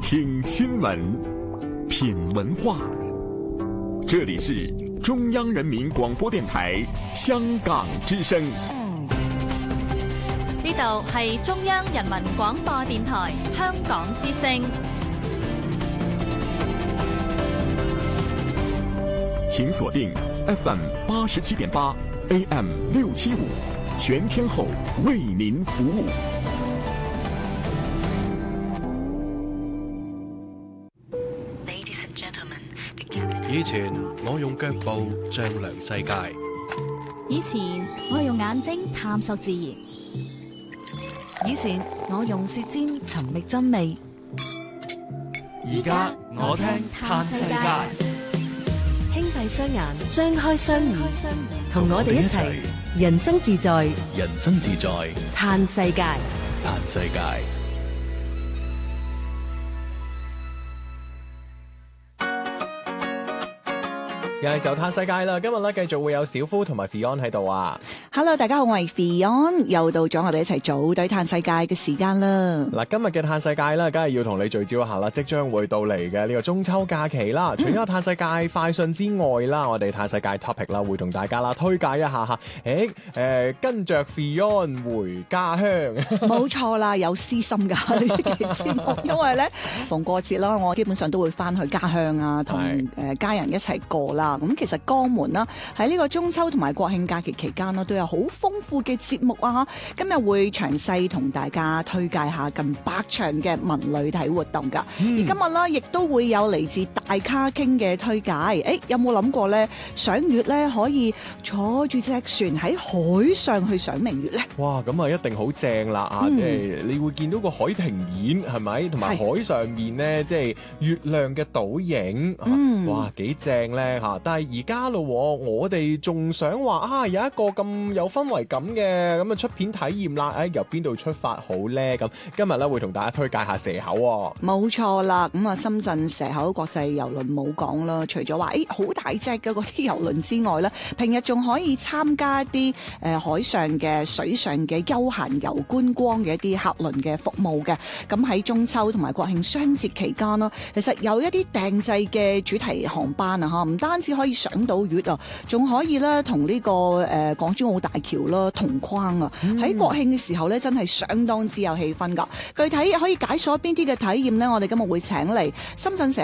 听新闻，品文化。这里是中央人民广播电台香港之声。 呢度係中央人民廣播電台香港之聲。 請鎖定 FM 87.8 AM 675，全天候為您服務。 以前我用腳步丈量世界， 以前我用眼睛探索自然， 以前我用舌尖尋覓真味， 而家我聽嘆世界。 輕閉雙眼，張開雙耳，同我哋一齊人生自在， 人生自在， 嘆世界， 嘆世界。又係時候嘆世界啦！今日咧繼續會有小夫同埋 Fion 喺度啊。 Hello， 大家好，我係 Fion，又到咗我哋一齊組隊嘆世界嘅時間啦。 嗱，今日嘅嘆世界咧，梗係要同你聚焦一下啦，即將會到嚟嘅呢個中秋假期啦。除咗嘆世界快訊之外啦，我哋嘆世界 topic 啦，會同大家啦推介一下吓。跟着 Fion 回家鄉，冇錯啦，有私心噶呢期節目，因為咧逢過節啦，我基本上都會翻去家鄉啊，同家人一齊過啦。咁其實江門啦，喺呢個中秋同埋國慶假期期間啦，都有好豐富嘅節目啊！今日會詳細同大家推介下近100場嘅文旅體活動㗎。而今日啦，亦都會有嚟自大咖傾嘅推介。有冇諗過咧？賞月咧可以坐住隻船喺海上去賞明月咧？ 哇！咁啊一定好正啦啊！即係你會見到個海庭演係咪？同埋海上面咧，即係月亮嘅倒影。哇！幾正咧嚇！但係而家咯，我哋仲想話有一個咁有氛圍感嘅咁出片體驗啦。由邊度出發好咧？咁今日咧會同大家推介下蛇口。 冇錯啦，咁深圳蛇口國際郵輪冇講啦。除咗話好大隻嘅嗰啲郵輪之外咧，平日仲可以參加一啲海上嘅水上嘅休閒遊觀光嘅一啲客輪嘅服務嘅。咁喺中秋同埋國慶雙節期間啦，其實有一啲訂製嘅主題航班啊，唔單止可以賞到月啊，仲可以咧同呢個港珠澳大橋啦同框啊！喺國慶嘅時候咧，真係相當之有氣氛噶。具體可以解鎖邊啲嘅體驗呢？我哋今日會請嚟深圳蛇